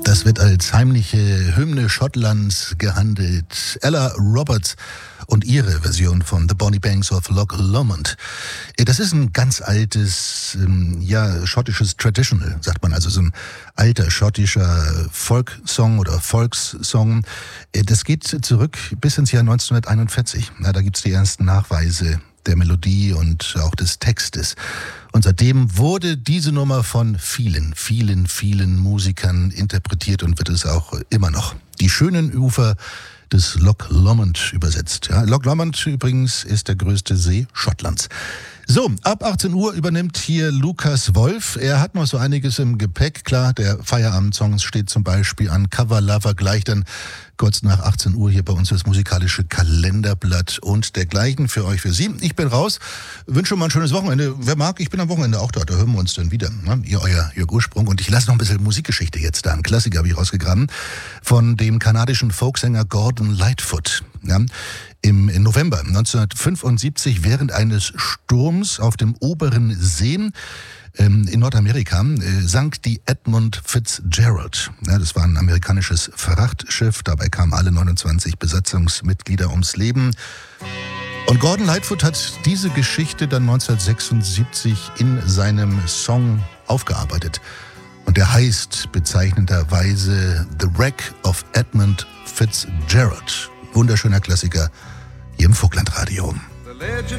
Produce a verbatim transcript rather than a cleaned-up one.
Das wird als heimliche Hymne Schottlands gehandelt. Ella Roberts und ihre Version von The Bonnie Banks of Loch Lomond. Das ist ein ganz altes, ja, schottisches Traditional, sagt man, also so ein alter schottischer Folksong oder Volkssong. Das geht zurück bis ins Jahr neunzehnhunderteinundvierzig. Ja, da gibt's die ersten Nachweise der Melodie und auch des Textes. Und seitdem wurde diese Nummer von vielen, vielen, vielen Musikern interpretiert und wird es auch immer noch. Die schönen Ufer des Loch Lomond übersetzt. Ja, Loch Lomond übrigens ist der größte See Schottlands. So, ab achtzehn Uhr übernimmt hier Lukas Wolf. Er hat noch so einiges im Gepäck. Klar, der Feierabendsong steht zum Beispiel an. Cover Lover gleich dann kurz nach achtzehn Uhr hier bei uns das musikalische Kalenderblatt und dergleichen für euch, für Sie. Ich bin raus, wünsche mal ein schönes Wochenende. Wer mag, ich bin am Wochenende auch da, da hören wir uns dann wieder. Ne? Ihr, euer Jörg Ursprung. Und ich lasse noch ein bisschen Musikgeschichte jetzt da. Ein Klassiker habe ich rausgegraben von dem kanadischen Folksänger Gordon Lightfoot. Ja? Im November neunzehnhundertfünfundsiebzig während eines Sturms auf dem oberen See ähm, in Nordamerika äh, sank die Edmund Fitzgerald. Ja, das war ein amerikanisches Frachtschiff. Dabei kamen alle neunundzwanzig Besatzungsmitglieder ums Leben. Und Gordon Lightfoot hat diese Geschichte dann neunzehnhundertsechsundsiebzig in seinem Song aufgearbeitet. Und der heißt bezeichnenderweise The Wreck of Edmund Fitzgerald. Wunderschöner Klassiker hier im Vogtlandradio. The legend